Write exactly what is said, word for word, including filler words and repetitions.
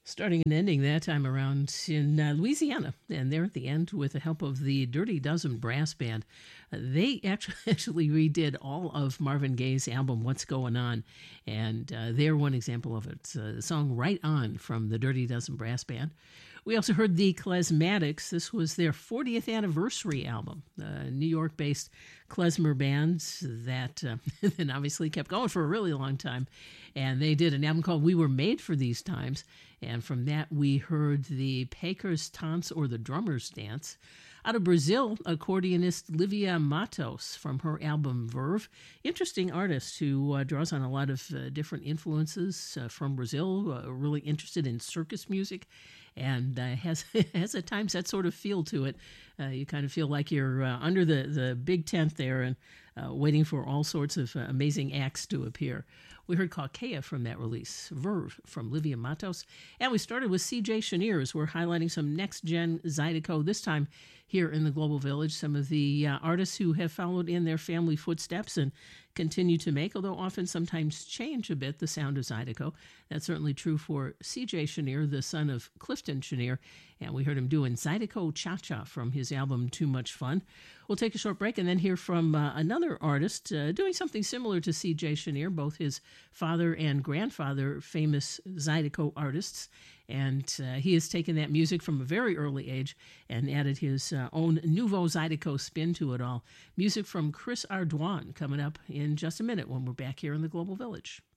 Starting and ending that time around in uh, Louisiana. And there at the end, with the help of the Dirty Dozen Brass Band, uh, they actually, actually redid all of Marvin Gaye's album, What's Going On. And uh, they're one example of it. Uh, the song Right On from the Dirty Dozen Brass Band. We also heard the Klezmatics. This was their fortieth anniversary album. A New York-based klezmer band that uh, then obviously kept going for a really long time. And they did an album called We Were Made for These Times. And from that, we heard the Pecos Tance, or the Drummer's Dance. Out of Brazil, accordionist Livia Matos from her album Verve. Interesting artist who uh, draws on a lot of uh, different influences uh, from Brazil, uh, really interested in circus music, and uh, has has at times that sort of feel to it. Uh, you kind of feel like you're uh, under the, the big tent there and uh, waiting for all sorts of uh, amazing acts to appear. We heard Caucaia from that release, Verve from Livia Matos. And we started with C J Chenier as we're highlighting some next-gen Zydeco, this time here in the Global Village. Some of the uh, artists who have followed in their family footsteps and continue to make, although often sometimes change a bit, the sound of Zydeco. That's certainly true for C J Chenier, the son of Clifton Chenier. And we heard him doing Zydeco Cha-Cha from his album Too Much Fun. We'll take a short break and then hear from uh, another artist uh, doing something similar to C J Chenier, both his father and grandfather, famous Zydeco artists. And uh, he has taken that music from a very early age and added his uh, own nouveau Zydeco spin to it all. Music from Chris Ardwan coming up in just a minute when we're back here in the Global Village.